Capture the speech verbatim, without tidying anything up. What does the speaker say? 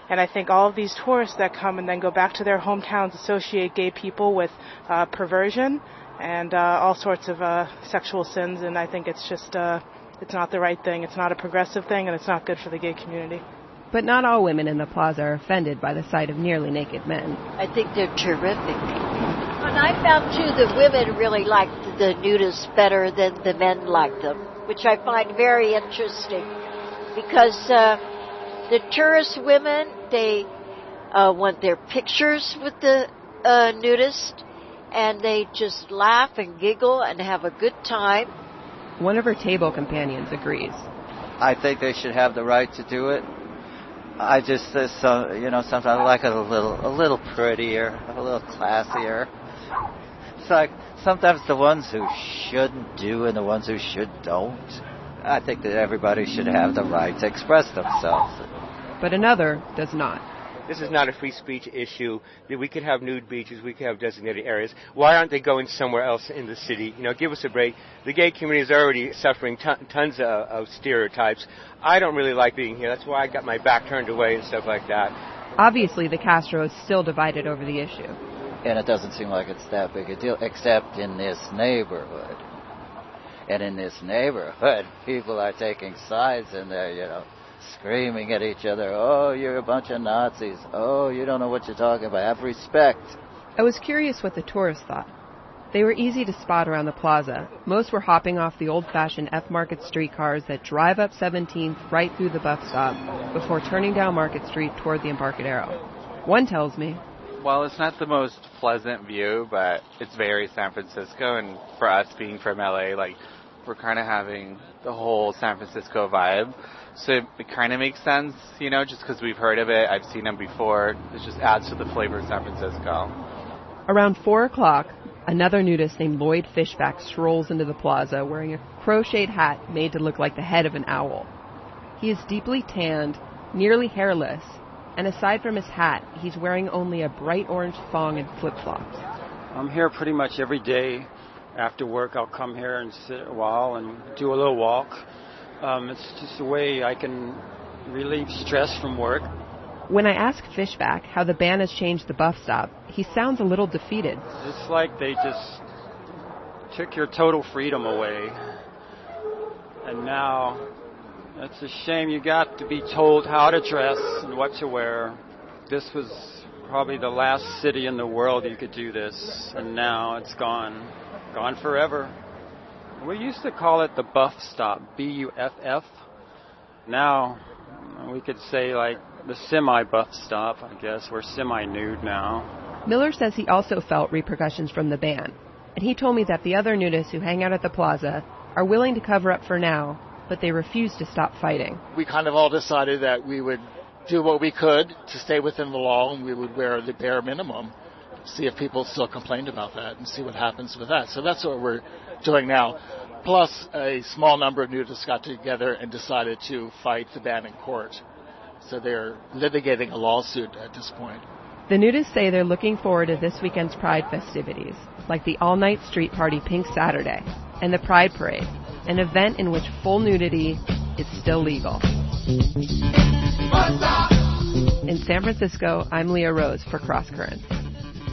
And I think all of these tourists that come and then go back to their hometowns associate gay people with uh, perversion and uh, all sorts of uh, sexual sins, and I think it's just, uh, it's not the right thing. It's not a progressive thing, and it's not good for the gay community. But not all women in the plaza are offended by the sight of nearly naked men. I think they're terrific. And I found, too, the women really liked the nudists better than the men liked them, which I find very interesting. Because uh, the tourist women, they uh, want their pictures with the uh, nudist, and they just laugh and giggle and have a good time. One of her table companions agrees. I think they should have the right to do it. I just, uh, so, you know, sometimes I like it a little, a little prettier, a little classier. It's like sometimes the ones who shouldn't do and the ones who should don't. I think that everybody should have the right to express themselves. But another does not. This is not a free speech issue. We could have nude beaches. We could have designated areas. Why aren't they going somewhere else in the city? You know, give us a break. The gay community is already suffering ton- tons of, of stereotypes. I don't really like being here. That's why I got my back turned away and stuff like that. Obviously, the Castro is still divided over the issue. And it doesn't seem like it's that big a deal, except in this neighborhood. And in this neighborhood, people are taking sides and they're, you know, screaming at each other, oh, you're a bunch of Nazis. Oh, you don't know what you're talking about. Have respect. I was curious what the tourists thought. They were easy to spot around the plaza. Most were hopping off the old-fashioned F-Market streetcars that drive up seventeenth right through the bus stop before turning down Market Street toward the Embarcadero. One tells me, well, it's not the most pleasant view, but it's very San Francisco, and for us being from L A, like, we're kind of having the whole San Francisco vibe. So it kind of makes sense, you know, just because we've heard of it. I've seen them before. It just adds to the flavor of San Francisco. Around four o'clock, another nudist named Lloyd Fishback strolls into the plaza wearing a crocheted hat made to look like the head of an owl. He is deeply tanned, nearly hairless, and aside from his hat, he's wearing only a bright orange thong and flip-flops. I'm here pretty much every day. After work, I'll come here and sit a while and do a little walk. Um, it's just a way I can relieve stress from work. When I ask Fishback how the ban has changed the bus stop, he sounds a little defeated. It's like they just took your total freedom away. And now, it's a shame you got to be told how to dress and what to wear. This was probably the last city in the world you could do this, and now it's gone. Gone forever. We used to call it the Buff Stop, B U F F. Now, we could say, like, the semi-buff stop, I guess. We're semi-nude now. Miller says he also felt repercussions from the ban, and he told me that the other nudists who hang out at the plaza are willing to cover up for now, but they refuse to stop fighting. We kind of all decided that we would do what we could to stay within the law, and we would wear the bare minimum. See if people still complained about that and see what happens with that. So that's what we're doing now. Plus, a small number of nudists got together and decided to fight the ban in court. So they're litigating a lawsuit at this point. The nudists say they're looking forward to this weekend's Pride festivities, like the all-night street party Pink Saturday and the Pride Parade, an event in which full nudity is still legal. In San Francisco, I'm Leah Rose for Cross Currents.